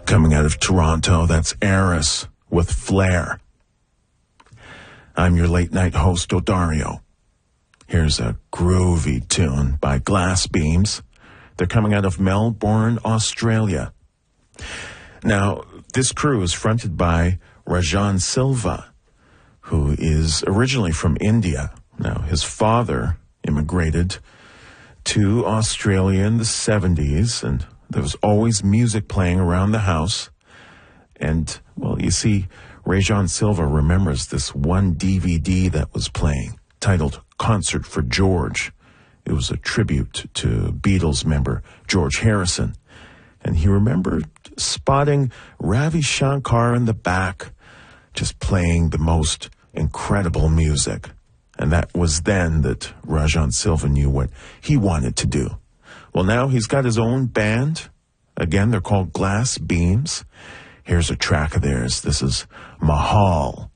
Coming out of Toronto, that's Eris with Flair. I'm your late night host, Odario. Here's a groovy tune by Glass Beams. They're coming out of Melbourne, Australia. Now, this crew is fronted by Rajan Silva, who is originally from India. Now, his father immigrated to Australia in the 70s, and there was always music playing around the house. And, well, you see, Rajan Silva remembers this one DVD that was playing, titled Concert for George. It was a tribute to Beatles member George Harrison. And he remembered spotting Ravi Shankar in the back, just playing the most incredible music. And that was then that Rajan Silva knew what he wanted to do. Well, now he's got his own band. Again, they're called Glass Beams. Here's a track of theirs. This is Mahal.